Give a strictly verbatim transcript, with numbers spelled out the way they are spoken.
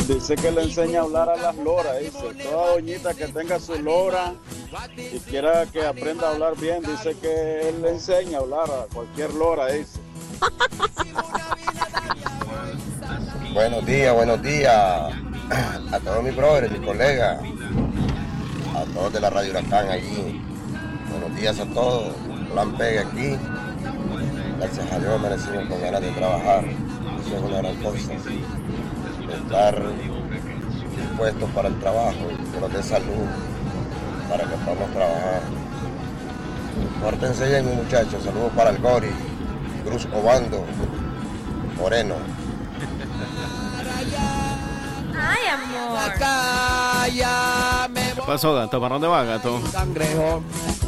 Dice que le enseña a hablar a las loras, dice. Toda doñita que tenga su lora y quiera que aprenda a hablar bien, dice que él le enseña a hablar a cualquier lora, dice. Buenos días, buenos días a todos mis brothers, mis colegas, a todos de la Radio Huracán allí. Buenos días a todos. Plan Pegue aquí. Gracias a Dios amanecimos con ganas de trabajar. Eso es una gran cosa. Estar dispuestos para el trabajo, que nos dé salud, para que podamos trabajar. Pórtense bien, mis muchachos. Saludos para el Gori, Cruz Obando, Moreno. Ay, amor. ¿Qué pasó, gato? ¿Para dónde va, gato?